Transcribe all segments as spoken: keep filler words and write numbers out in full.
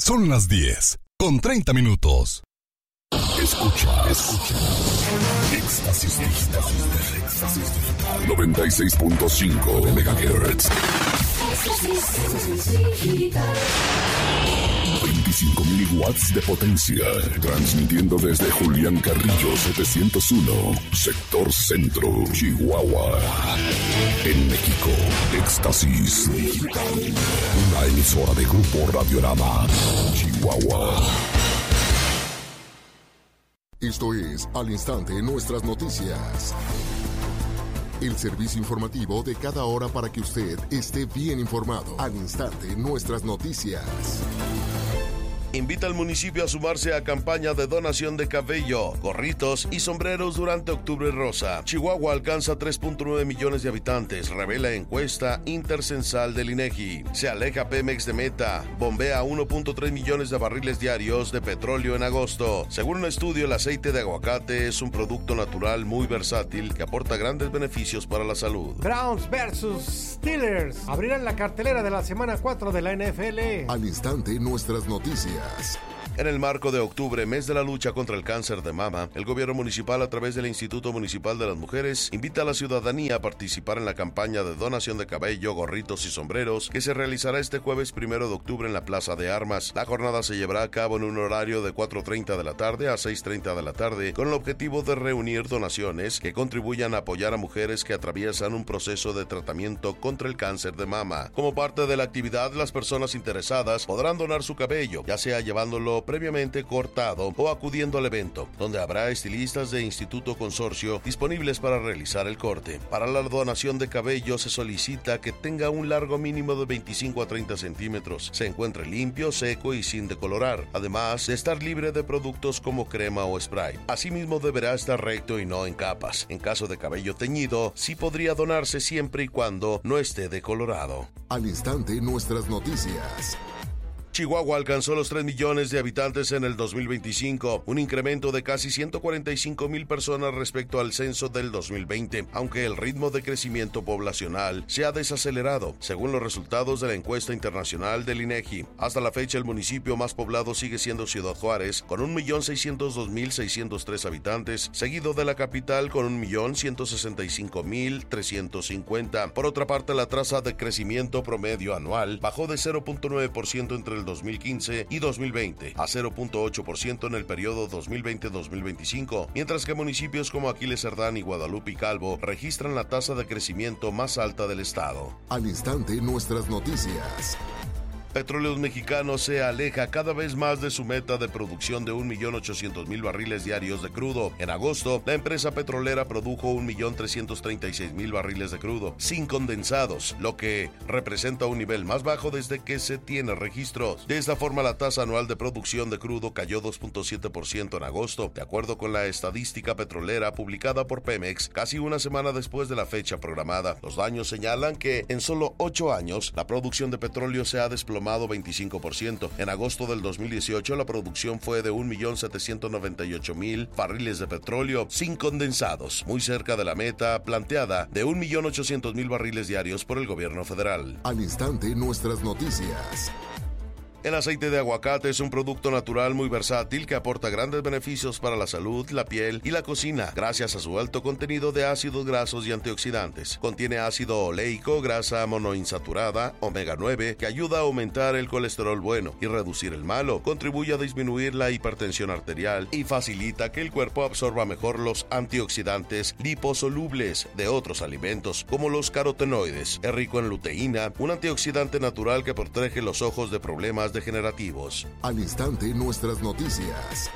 Son las diez, con treinta minutos. Escucha, escucha. Éxtasis Digital. Éxtasis Digital. noventa y seis punto cinco megahertz. veinticinco mil watts de potencia. Transmitiendo desde Julián Carrillo setecientos uno, sector centro, Chihuahua. En México, Éxtasis Digital. Una emisora de Grupo Radiorama, Chihuahua. Esto es Al Instante Nuestras Noticias. El servicio informativo de cada hora para que usted esté bien informado. Al Instante Nuestras Noticias. Invita al municipio a sumarse a campaña de donación de cabello, gorritos y sombreros durante Octubre Rosa. Chihuahua alcanza tres punto nueve millones de habitantes, revela encuesta intercensal del INEGI. Se aleja Pemex de meta, bombea uno punto tres millones de barriles diarios de petróleo en agosto. Según un estudio, el aceite de aguacate es un producto natural muy versátil que aporta grandes beneficios para la salud. Browns versus Steelers abrirán la cartelera de la semana cuatro de la N F L. Al Instante Nuestras Noticias. En el marco de octubre, mes de la lucha contra el cáncer de mama, el gobierno municipal, a través del Instituto Municipal de las Mujeres, invita a la ciudadanía a participar en la campaña de donación de cabello, gorritos y sombreros que se realizará este jueves primero de octubre en la Plaza de Armas. La jornada se llevará a cabo en un horario de cuatro treinta de la tarde a seis treinta de la tarde, con el objetivo de reunir donaciones que contribuyan a apoyar a mujeres que atraviesan un proceso de tratamiento contra el cáncer de mama. Como parte de la actividad, las personas interesadas podrán donar su cabello, ya sea llevándolo previamente cortado o acudiendo al evento, donde habrá estilistas de Instituto Consorcio disponibles para realizar el corte. Para la donación de cabello se solicita que tenga un largo mínimo de veinticinco a treinta centímetros, se encuentre limpio, seco y sin decolorar, además de estar libre de productos como crema o spray. Asimismo, deberá estar recto y no en capas. En caso de cabello teñido, sí podría donarse siempre y cuando no esté decolorado. Al Instante Nuestras Noticias. Chihuahua alcanzó los tres millones de habitantes en el dos mil veinticinco, un incremento de casi ciento cuarenta y cinco mil personas respecto al censo del dos mil veinte, aunque el ritmo de crecimiento poblacional se ha desacelerado, según los resultados de la encuesta internacional del INEGI. Hasta la fecha, el municipio más poblado sigue siendo Ciudad Juárez, con un millón seiscientos dos mil seiscientos tres habitantes, seguido de la capital con un millón ciento sesenta y cinco mil trescientos cincuenta. Por otra parte, la tasa de crecimiento promedio anual bajó de cero punto nueve por ciento entre el dos mil quince y dos mil veinte a cero punto ocho por ciento en el periodo dos mil veinte a dos mil veinticinco, mientras que municipios como Aquiles Cerdán y Guadalupe y Calvo registran la tasa de crecimiento más alta del estado. Al Instante Nuestras Noticias. Petróleos Mexicanos se aleja cada vez más de su meta de producción de un millón ochocientos mil barriles diarios de crudo. En agosto, la empresa petrolera produjo un millón trescientos treinta y seis mil barriles de crudo, sin condensados, lo que representa un nivel más bajo desde que se tiene registros. De esta forma, la tasa anual de producción de crudo cayó dos punto siete por ciento en agosto, de acuerdo con la estadística petrolera publicada por Pemex casi una semana después de la fecha programada. Los daños señalan que en solo ocho años, la producción de petróleo se ha desplomado veinticinco por ciento. En agosto del dos mil dieciocho, la producción fue de un millón setecientos noventa y ocho mil barriles de petróleo sin condensados, muy cerca de la meta planteada de un millón ochocientos mil barriles diarios por el gobierno federal. Al Instante Nuestras Noticias. El aceite de aguacate es un producto natural muy versátil que aporta grandes beneficios para la salud, la piel y la cocina, gracias a su alto contenido de ácidos grasos y antioxidantes. Contiene ácido oleico, grasa monoinsaturada, omega nueve, que ayuda a aumentar el colesterol bueno y reducir el malo, contribuye a disminuir la hipertensión arterial y facilita que el cuerpo absorba mejor los antioxidantes liposolubles de otros alimentos, como los carotenoides. Es rico en luteína, un antioxidante natural que protege los ojos de problemas degenerativos. Al Instante Nuestras Noticias.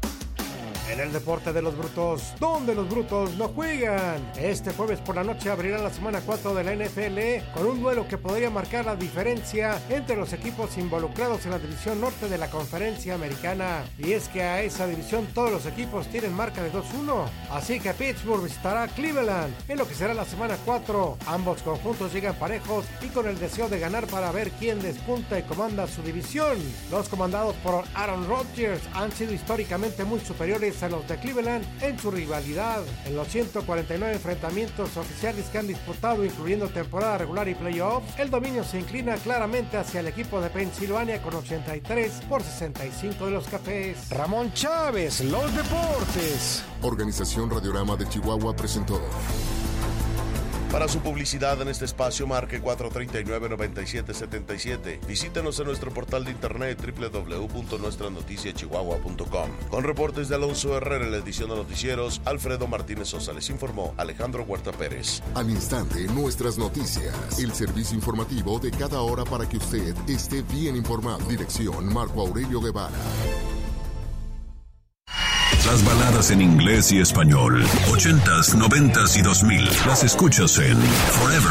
En el deporte de los brutos, donde los brutos no juegan. Este jueves por la noche abrirá la semana cuatro de la N F L con un duelo que podría marcar la diferencia entre los equipos involucrados en la división norte de la Conferencia Americana. Y es que a esa división todos los equipos tienen marca de dos uno. Así que Pittsburgh visitará Cleveland en lo que será la semana cuatro. Ambos conjuntos llegan parejos y con el deseo de ganar para ver quién despunta y comanda su división. Los comandados por Aaron Rodgers han sido históricamente muy superiores a los de Cleveland en su rivalidad. En los ciento cuarenta y nueve enfrentamientos oficiales que han disputado, incluyendo temporada regular y playoffs, el dominio se inclina claramente hacia el equipo de Pensilvania con ochenta y tres por sesenta y cinco de los Cafés. Ramón Chávez, los deportes. Organización Radiorama de Chihuahua presentó. Para su publicidad en este espacio, marque cuatro tres nueve, nueve siete siete siete. Visítenos en nuestro portal de internet doble u doble u doble u punto nuestra noticia chihuahua punto com. Con reportes de Alonso Herrera en la edición de noticieros, Alfredo Martínez Sosa les informó Alejandro Huerta Pérez. Al instante, nuestras noticias. El servicio informativo de cada hora para que usted esté bien informado. Dirección Marco Aurelio Guevara. Las baladas en inglés y español, ochentas, noventas y dos mil, las escuchas en Forever